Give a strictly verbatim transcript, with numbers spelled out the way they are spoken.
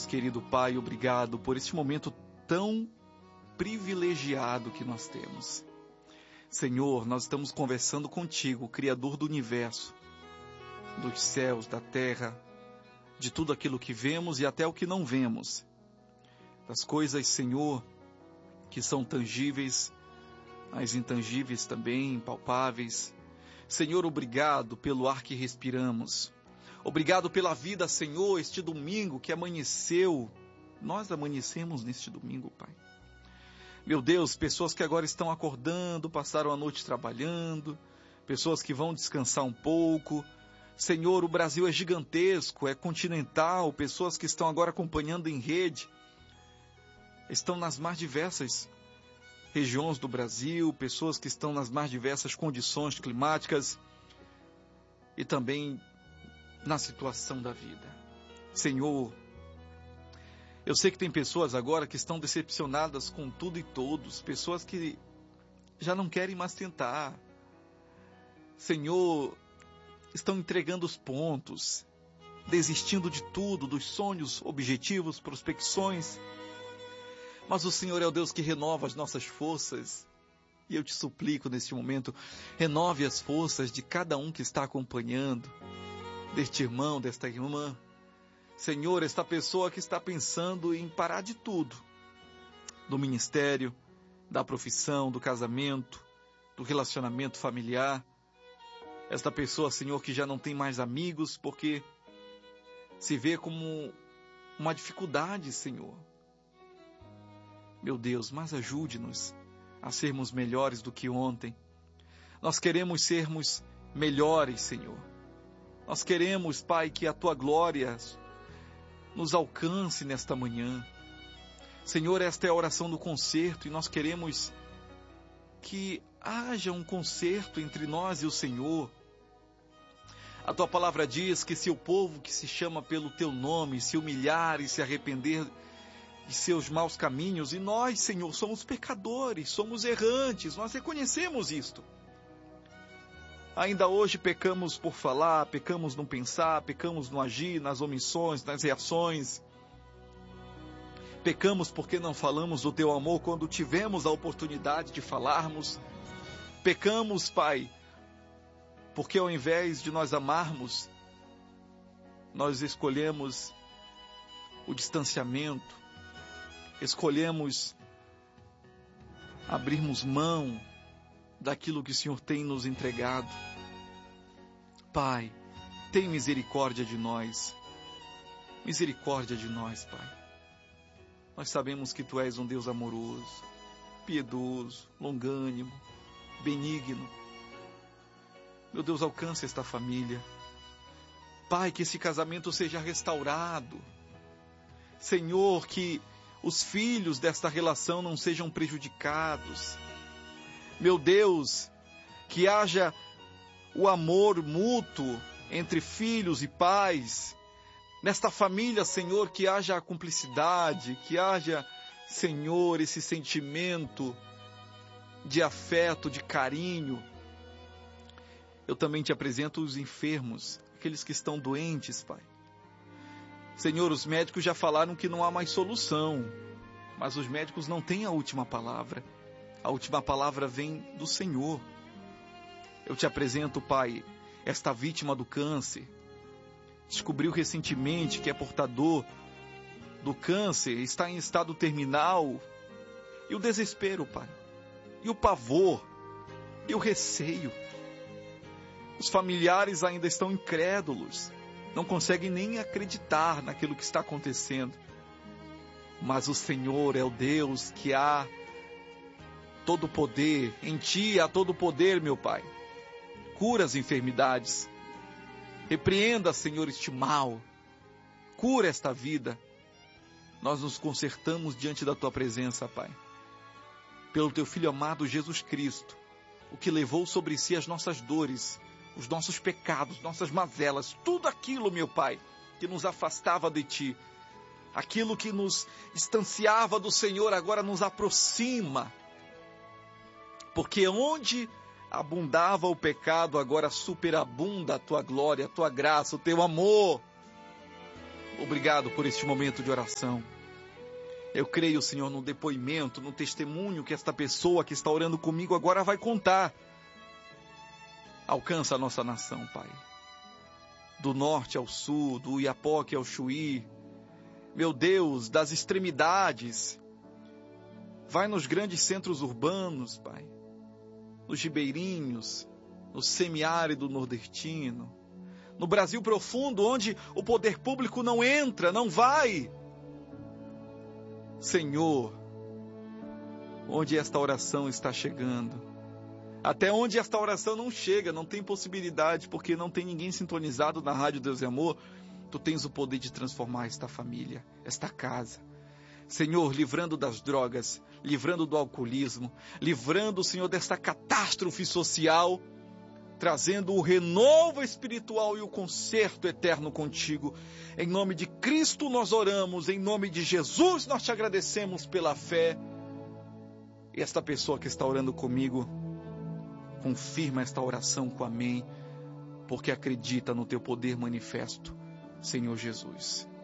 Deus querido Pai, obrigado por este momento tão privilegiado que nós temos. Senhor, nós estamos conversando contigo, Criador do universo, dos céus, da terra, de tudo aquilo que vemos e até o que não vemos. Das coisas, Senhor, que são tangíveis, as intangíveis também, impalpáveis. Senhor, obrigado pelo ar que respiramos. Obrigado pela vida, Senhor, este domingo que amanheceu. Nós amanhecemos neste domingo, Pai. Meu Deus, pessoas que agora estão acordando, passaram a noite trabalhando, pessoas que vão descansar um pouco. Senhor, o Brasil é gigantesco, é continental, pessoas que estão agora acompanhando em rede, estão nas mais diversas regiões do Brasil, pessoas que estão nas mais diversas condições climáticas e também na situação da vida. Senhor, eu sei que tem pessoas agora que estão decepcionadas com tudo e todos, pessoas que já não querem mais tentar. Senhor, estão entregando os pontos, desistindo de tudo, dos sonhos, objetivos, prospecções. Mas o Senhor é o Deus que renova as nossas forças. E eu te suplico neste momento, renove as forças de cada um que está acompanhando, deste irmão, desta irmã. Senhor, esta pessoa que está pensando em parar de tudo, do ministério, da profissão, do casamento, do relacionamento familiar. Esta pessoa, Senhor, que já não tem mais amigos porque se vê como uma dificuldade, Senhor. Meu Deus, mas ajude-nos a sermos melhores do que ontem. Nós queremos sermos melhores, Senhor. Nós queremos, Pai, que a Tua glória nos alcance nesta manhã. Senhor, esta é a oração do concerto e nós queremos que haja um concerto entre nós e o Senhor. A Tua palavra diz que se o povo que se chama pelo Teu nome se humilhar e se arrepender de seus maus caminhos, e nós, Senhor, somos pecadores, somos errantes, nós reconhecemos isto. Ainda hoje pecamos por falar, pecamos no pensar, pecamos no agir, nas omissões, nas reações. Pecamos porque não falamos do Teu amor quando tivemos a oportunidade de falarmos. Pecamos, Pai, porque ao invés de nós amarmos, nós escolhemos o distanciamento, escolhemos abrirmos mão daquilo que o Senhor tem nos entregado. Pai, tem misericórdia de nós. Misericórdia de nós, Pai. Nós sabemos que Tu és um Deus amoroso, piedoso, longânimo, benigno. Meu Deus, alcança esta família. Pai, que esse casamento seja restaurado. Senhor, que os filhos desta relação não sejam prejudicados. Meu Deus, que haja o amor mútuo entre filhos e pais. Nesta família, Senhor, que haja a cumplicidade, que haja, Senhor, esse sentimento de afeto, de carinho. Eu também te apresento os enfermos, aqueles que estão doentes, Pai. Senhor, os médicos já falaram que não há mais solução, mas os médicos não têm a última palavra. A última palavra vem do Senhor. Eu te apresento, Pai, esta vítima do câncer. Descobriu recentemente que é portador do câncer, está em estado terminal. E o desespero, Pai, e o pavor, e o receio. Os familiares ainda estão incrédulos, não conseguem nem acreditar naquilo que está acontecendo. Mas o Senhor é o Deus que há todo o poder. Em Ti há todo o poder, meu Pai. Cura as enfermidades. Repreenda, Senhor, este mal. Cura esta vida. Nós nos consertamos diante da Tua presença, Pai. Pelo Teu Filho amado Jesus Cristo, o que levou sobre si as nossas dores, os nossos pecados, nossas mazelas, tudo aquilo, meu Pai, que nos afastava de Ti, aquilo que nos distanciava do Senhor, agora nos aproxima. Porque onde abundava o pecado, agora superabunda a Tua glória, a Tua graça, o Teu amor. Obrigado por este momento de oração. Eu creio, Senhor, no depoimento, no testemunho que esta pessoa que está orando comigo agora vai contar. Alcança a nossa nação, Pai. Do norte ao sul, do Iapoque ao Chuí. Meu Deus, das extremidades. Vai nos grandes centros urbanos, Pai. Nos ribeirinhos, no semiárido nordestino. No Brasil profundo, onde o poder público não entra, não vai. Senhor, onde esta oração está chegando? Até onde esta oração não chega, não tem possibilidade, porque não tem ninguém sintonizado na Rádio Deus e Amor. Tu tens o poder de transformar esta família, esta casa. Senhor, livrando das drogas, livrando do alcoolismo, livrando, Senhor, desta catástrofe social, trazendo o renovo espiritual e o conserto eterno contigo. Em nome de Cristo nós oramos, em nome de Jesus nós te agradecemos pela fé. E esta pessoa que está orando comigo, confirma esta oração com amém, porque acredita no teu poder manifesto, Senhor Jesus.